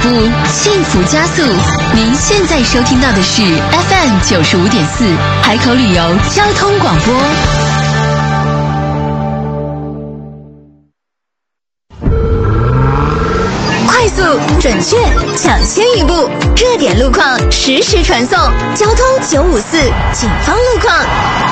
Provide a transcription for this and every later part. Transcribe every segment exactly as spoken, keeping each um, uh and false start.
步，幸福加速。您现在收听到的是 F M 九十五点四海口旅游交通广播。 快速、准确、抢先一步，热点路况实时传送。交通九五四警方路况。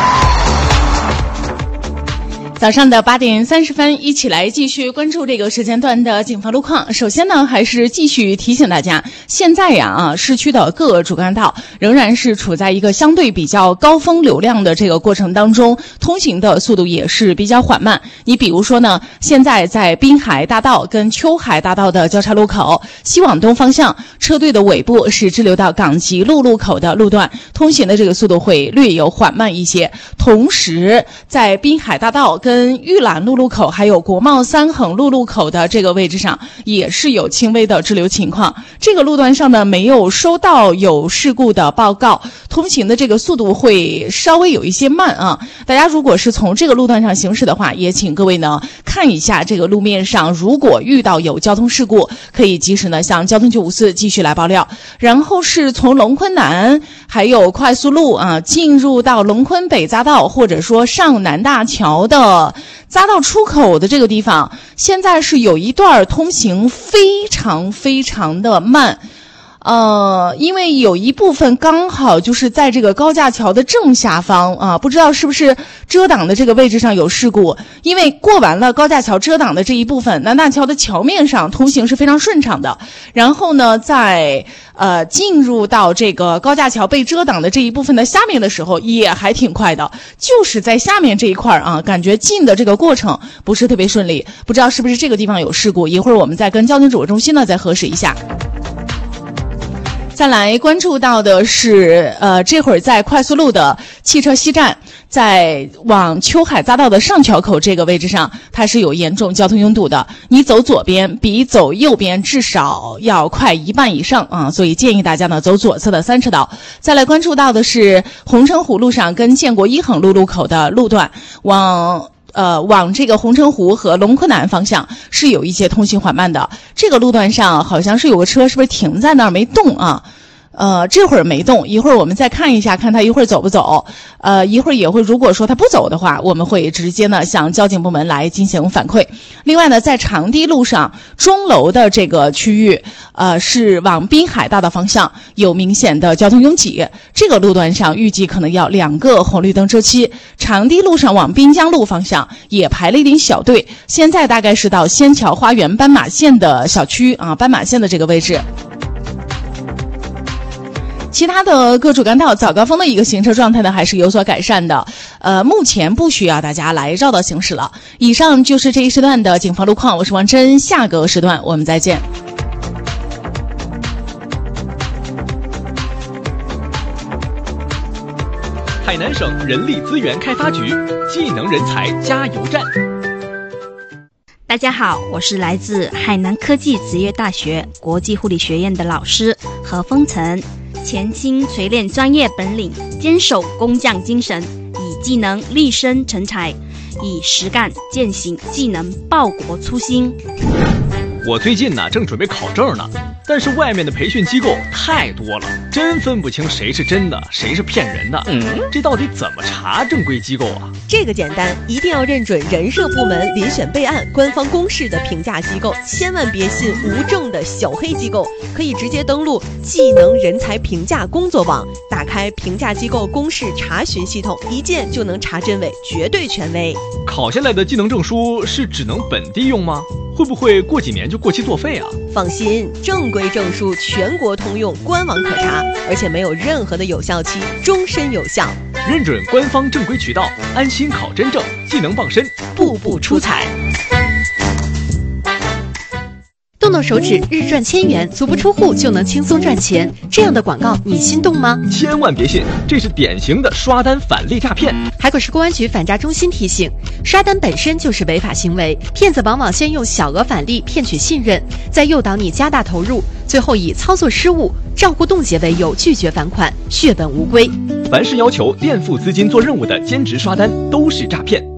早上的八点三十分，一起来继续关注这个时间段的警方路况。首先呢，还是继续提醒大家，现在呀啊，市区的各个主干道仍然是处在一个相对比较高峰流量的这个过程当中，通行的速度也是比较缓慢。你比如说呢，现在在滨海大道跟秋海大道的交叉路口，西往东方向车队的尾部是滞留到港吉路路口的路段，通行的这个速度会略有缓慢一些。同时，在滨海大道跟跟玉兰路路口还有国贸三横路路口的这个位置上也是有轻微的滞留情况，这个路段上呢没有收到有事故的报告，通行的这个速度会稍微有一些慢啊。大家如果是从这个路段上行驶的话，也请各位呢看一下这个路面上，如果遇到有交通事故，可以及时呢向交通九五四继续来爆料。然后是从龙昆南还有快速路啊进入到龙昆北匝道或者说上南大桥的匝道出口的这个地方，现在是有一段通行非常非常的慢。呃，因为有一部分刚好就是在这个高架桥的正下方啊，不知道是不是遮挡的这个位置上有事故。因为过完了高架桥遮挡的这一部分，南大桥的桥面上通行是非常顺畅的。然后呢，在呃进入到这个高架桥被遮挡的这一部分的下面的时候，也还挺快的。就是在下面这一块啊，感觉进的这个过程不是特别顺利，不知道是不是这个地方有事故。一会儿我们再跟交通指挥中心呢再核实一下。再来关注到的是，呃，这会儿在快速路的汽车西站，在往秋海匝道的上桥口这个位置上，它是有严重交通拥堵的。你走左边比走右边至少要快一半以上啊，所以建议大家呢走左侧的三车道。再来关注到的是红城湖路上跟建国一横路路口的路段，往呃，往这个红城湖和龙昆南方向是有一些通行缓慢的。这个路段上好像是有个车是不是停在那儿没动啊？呃，这会儿没动，一会儿我们再看一下，看他一会儿走不走。呃，一会儿也会，如果说他不走的话，我们会直接呢向交警部门来进行反馈。另外呢，在长堤路上钟楼的这个区域，呃，是往滨海大道方向有明显的交通拥挤，这个路段上预计可能要两个红绿灯车期。长堤路上往滨江路方向也排了一点小队，现在大概是到仙桥花园斑马线的小区啊，斑马线的这个位置。其他的各主干道早高峰的一个行车状态呢还是有所改善的，呃，目前不需要大家来绕道行驶了。以上就是这一时段的警方路况，我是王真，下个时段我们再见。 海南省人力资源开发局技能人才加油站。 大家好，我是来自海南科技职业大学国际护理学院的老师何风晨。前倾锤炼专业本领，坚守工匠精神，以技能立身成才，以实干践行技能报国初心。 我最近呢正准备考证呢，但是外面的培训机构太多了，真分不清谁是真的谁是骗人的。嗯，这到底怎么查正规机构啊？ 这个简单，一定要认准人社部门遴选备案官方公示的评价机构，千万别信无证的小黑机构。可以直接登录技能人才评价工作网，打开评价机构公示查询系统，一键就能查真伪，绝对权威。 考下来的技能证书是只能本地用吗？会不会过几年就过期作废啊？ 放心，正规证书全国通用，官网可查，而且没有任何的有效期，终身有效。 认准官方正规渠道，安心考真证，技能傍身，步步出彩。 动动手指日赚千元，足不出户就能轻松赚钱，这样的广告你心动吗？ 千万别信，这是典型的刷单返利诈骗。 海口市公安局反诈中心提醒，刷单本身就是违法行为，骗子往往先用小额返利骗取信任，再诱导你加大投入，最后以操作失误、账户冻结为由拒绝返款，血本无归。 凡是要求垫付资金做任务的兼职刷单都是诈骗。